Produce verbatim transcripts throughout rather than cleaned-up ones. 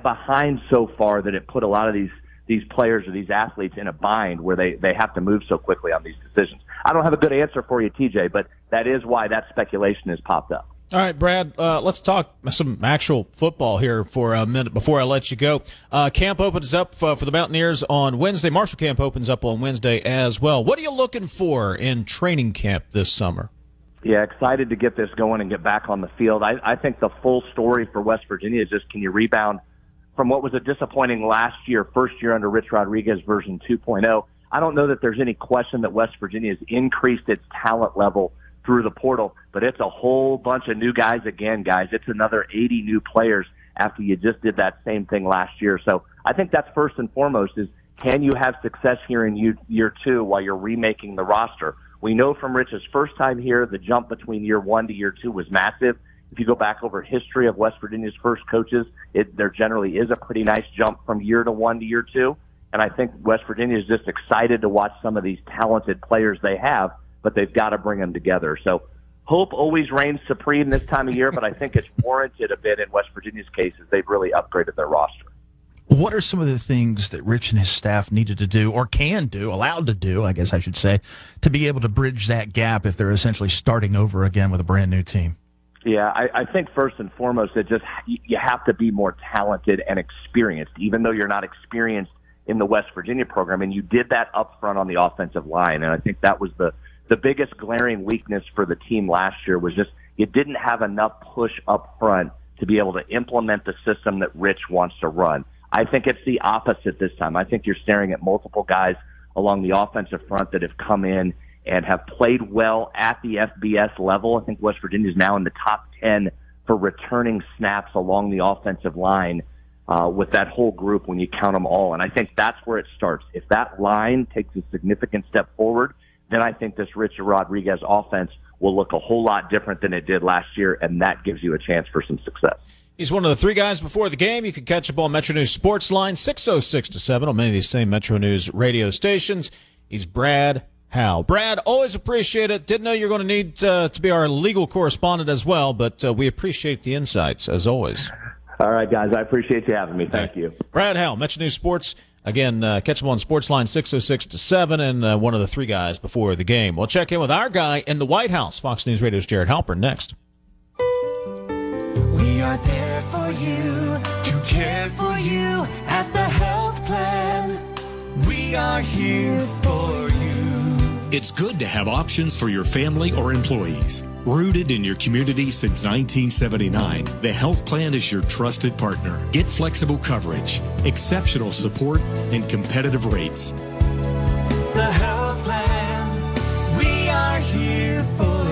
behind so far that it put a lot of these these players or these athletes in a bind where they, they have to move so quickly on these decisions. I don't have a good answer for you, T J, but that is why that speculation has popped up. All right, Brad, uh, let's talk some actual football here for a minute before I let you go. Uh, camp opens up uh, for the Mountaineers on Wednesday. Marshall camp opens up on Wednesday as well. What are you looking for in training camp this summer? Yeah, excited to get this going and get back on the field. I, I think the full story for West Virginia is just, can you rebound from what was a disappointing last year, first year under Rich Rodriguez version two point oh. I don't know that there's any question that West Virginia has increased its talent level through the portal, but it's a whole bunch of new guys again, guys. It's another eighty new players after you just did that same thing last year. So I think that's first and foremost is, can you have success here in year, year two while you're remaking the roster? We know from Rich's first time here, the jump between year one to year two was massive. If you go back over history of West Virginia's first coaches, it, there generally is a pretty nice jump from year to one to year two. And I think West Virginia is just excited to watch some of these talented players they have, but they've got to bring them together. So hope always reigns supreme this time of year, but I think it's warranted a bit in West Virginia's case as they've really upgraded their roster. What are some of the things that Rich and his staff needed to do, or can do, allowed to do, I guess I should say, to be able to bridge that gap if they're essentially starting over again with a brand new team? Yeah, I, I think first and foremost, it just you have to be more talented and experienced, even though you're not experienced in the West Virginia program, and you did that up front on the offensive line. And I think that was the, the biggest glaring weakness for the team last year was just you didn't have enough push up front to be able to implement the system that Rich wants to run. I think it's the opposite this time. I think you're staring at multiple guys along the offensive front that have come in and have played well at the F B S level. I think West Virginia is now in the top ten for returning snaps along the offensive line uh, with that whole group when you count them all. And I think that's where it starts. If that line takes a significant step forward, then I think this Richard Rodriguez offense will look a whole lot different than it did last year, and that gives you a chance for some success. He's one of the three guys before the game. You can catch up on Metro News Sports Line, six oh six to seven on many of these same Metro News radio stations. He's Brad Howell. Brad, always appreciate it. Didn't know you were going to need uh, to be our legal correspondent as well, but uh, we appreciate the insights, as always. All right, guys. I appreciate you having me. Thank you. Brad Howell, Metro News Sports. Again, uh, catch him on Sports Line six oh six to seven, and uh, one of the three guys before the game. We'll check in with our guy in the White House. Fox News Radio's Jared Halpern next. We are there for you, to care for you at the health plan. We are here for you. It's good to have options for your family or employees. Rooted in your community since nineteen seventy-nine, the health plan is your trusted partner. Get flexible coverage, exceptional support, and competitive rates. The health plan, we are here for you.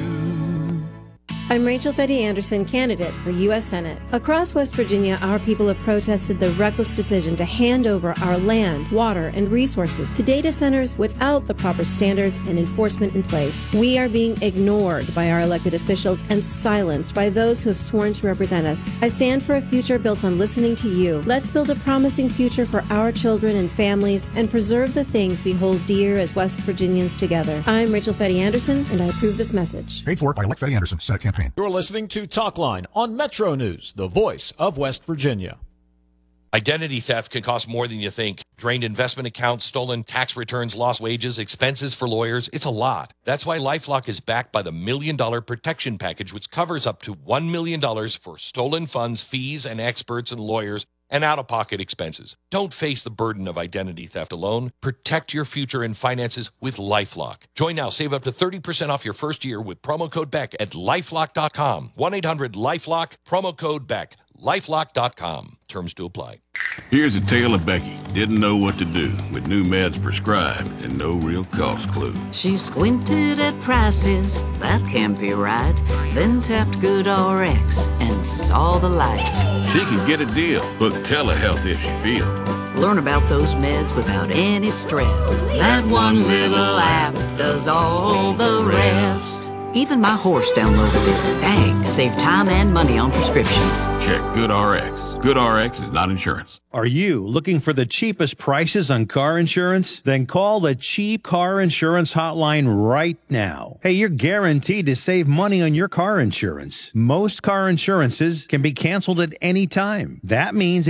I'm Rachel Fetty Anderson, candidate for U S Senate. Across West Virginia, our people have protested the reckless decision to hand over our land, water, and resources to data centers without the proper standards and enforcement in place. We are being ignored by our elected officials and silenced by those who have sworn to represent us. I stand for a future built on listening to you. Let's build a promising future for our children and families and preserve the things we hold dear as West Virginians together. I'm Rachel Fetty Anderson, and I approve this message. Paid for by elect Fetty Anderson, Senate campaign. You're listening to Talkline on Metro News, the voice of West Virginia. Identity theft can cost more than you think. Drained investment accounts, stolen tax returns, lost wages, expenses for lawyers. It's a lot. That's why LifeLock is backed by the Million Dollar Protection Package, which covers up to one million dollars for stolen funds, fees, and experts and lawyers, and out-of-pocket expenses. Don't face the burden of identity theft alone. Protect your future and finances with LifeLock. Join now. Save up to thirty percent off your first year with promo code Beck at lifelock dot com. one eight hundred lifelock, promo code Beck. lifelock dot com. Terms to apply. Here's a tale of Becky. Didn't know what to do with new meds prescribed and no real cost clue. She squinted at prices, that can't be right. Then tapped GoodRx and saw the light. She can get a deal. Book telehealth if she feels. Learn about those meds without any stress. That one little app does all the rest. Even my horse downloaded it. Dang, save time and money on prescriptions. Check GoodRx. GoodRx is not insurance. Are you looking for the cheapest prices on car insurance? Then call the Cheap Car Insurance Hotline right now. Hey, you're guaranteed to save money on your car insurance. Most car insurances can be canceled at any time. That means